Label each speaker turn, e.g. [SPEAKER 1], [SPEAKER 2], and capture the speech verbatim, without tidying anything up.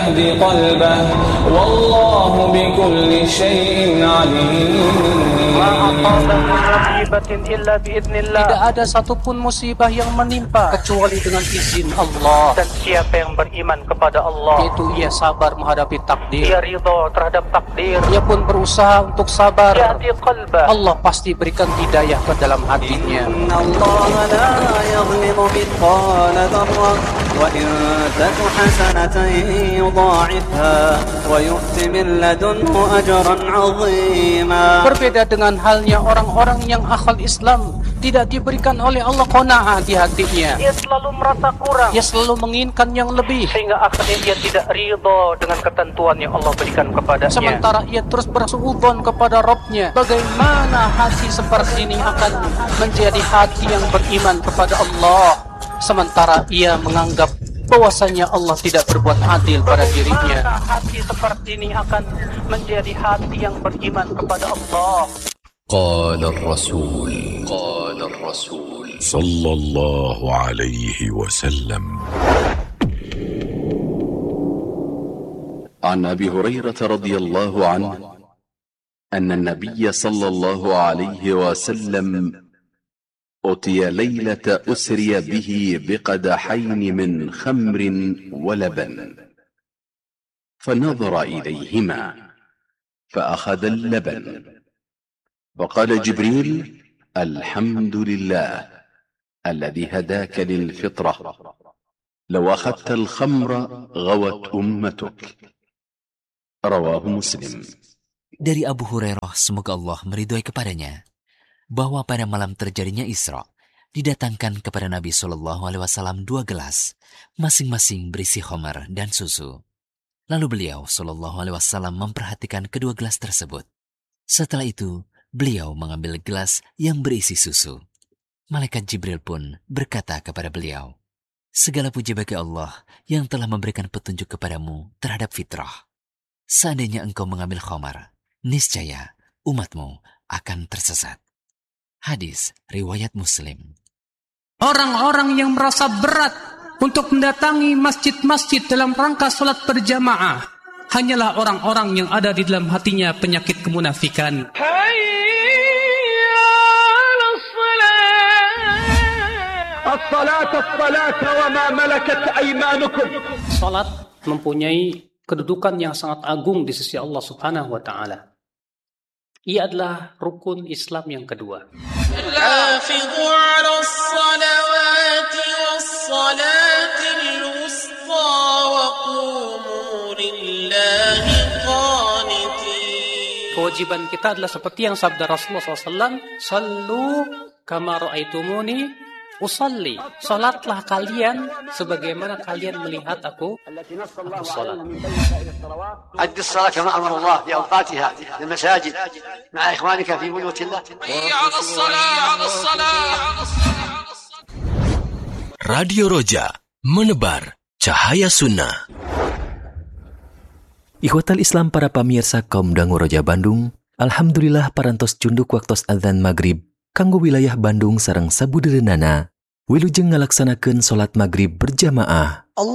[SPEAKER 1] Yahdi qalbah wallahu bikulli syai'in alim.
[SPEAKER 2] Tidak ada satupun musibah yang menimpa kecuali dengan izin Allah.
[SPEAKER 3] Dan siapa yang beriman kepada Allah,
[SPEAKER 2] yaitu ia sabar menghadapi takdir,
[SPEAKER 3] ia ridha terhadap takdir,
[SPEAKER 2] ia pun berusaha untuk sabar,
[SPEAKER 3] yahdi qalbah,
[SPEAKER 2] Allah pasti berikan hidayah ke dalam hatinya.
[SPEAKER 4] Inna Allah la yaghlimu mithqala dzarrah wa in taku hasanatan yudha'ifha wa yu'ti min ladunhu ajran 'azima.
[SPEAKER 2] Berbeda dengan halnya orang-orang yang akal Islam, tidak diberikan oleh Allah qanaah di hatinya.
[SPEAKER 3] Ia selalu merasa kurang,
[SPEAKER 2] Ia selalu menginginkan yang lebih,
[SPEAKER 3] sehingga akhirnya ia tidak ridha dengan ketentuan yang Allah berikan kepadanya.
[SPEAKER 2] sementara ia terus bersuudzon kepada Rabb-Nya. Bagaimana hati seperti ini akan menjadi hati yang beriman kepada Allah, sementara ia menganggap bahwasanya Allah tidak berbuat adil pada dirinya.
[SPEAKER 3] Bagaimana hati seperti ini akan menjadi hati yang beriman kepada Allah.
[SPEAKER 5] قال الرسول قال الرسول صلى الله عليه وسلم عن أبي هريرة رضي الله عنه أن النبي صلى الله عليه وسلم أتي ليلة أسري به بقدحين من خمر ولبن فنظر إليهما فأخذ اللبن وقال جبريل الحمد لله الذي هداك للفطرة لو أخذت الخمر غوت أمتك رواه مسلم.
[SPEAKER 6] Dari Abu Hurairah, semoga Allah meridhoi kepadanya, bahwa pada malam terjadinya Isra, didatangkan kepada Nabi shallallahu alaihi wasallam dua gelas, masing-masing berisi khamar dan susu. Lalu beliau shallallahu alaihi wasallam memperhatikan kedua gelas tersebut. Setelah itu, beliau mengambil gelas yang berisi susu. Malaikat Jibril pun berkata kepada beliau, segala puji bagi Allah yang telah memberikan petunjuk kepadamu terhadap fitrah. Seandainya engkau mengambil khamar, niscaya umatmu akan tersesat. Hadis riwayat Muslim.
[SPEAKER 2] Orang-orang yang merasa berat untuk mendatangi masjid-masjid dalam rangka sholat berjamaah hanyalah orang-orang yang ada di dalam hatinya penyakit kemunafikan. Salat mempunyai kedudukan yang sangat agung di sisi Allah Subhanahu wa taala. Ia adalah rukun Islam yang kedua.
[SPEAKER 1] Hafizu 'alas salawati was salatil wusta wa qumu lillahi qanitin.
[SPEAKER 2] Kewajiban kita adalah seperti yang sabda Rasulullah shallallahu alaihi wasallam, "Sallu kama ra'aitumuni usalli." Salatlah kalian sebagaimana kalian melihat aku aku salat.
[SPEAKER 7] أد الصلاة كما أمر الله في أوقاتها في المساجد مع إخوانك في بيوت الله.
[SPEAKER 1] على الصلاة على الصلاة.
[SPEAKER 5] Radio Roja, menebar cahaya sunnah.
[SPEAKER 8] Ikhwatal Islam para pamirsa kaum dangu Roja Bandung, alhamdulillah parantos cunduk waktos adzan maghrib kanggo wilayah Bandung sareng sabudereunana wilujeng ngalaksanakeun salat maghrib berjamaah.